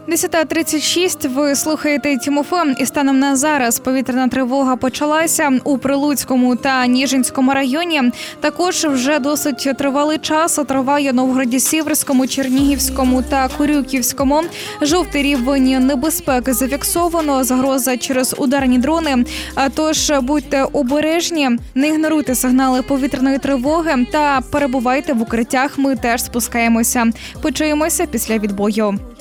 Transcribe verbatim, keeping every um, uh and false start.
десята тридцять шість. Ви слухаєте Тімофон. І станом на зараз повітряна тривога почалася у Прилуцькому та Ніжинському районі. Також вже досить тривалий час триває Новгороді-Сіверському, Чернігівському та Корюківському. Жовтий рівень небезпеки зафіксовано. Загроза через ударні дрони. Тож будьте обережні, не ігноруйте сигнали повітряної тривоги та перебувайте в укриттях. Ми теж спускаємося. Почуємося після відбою.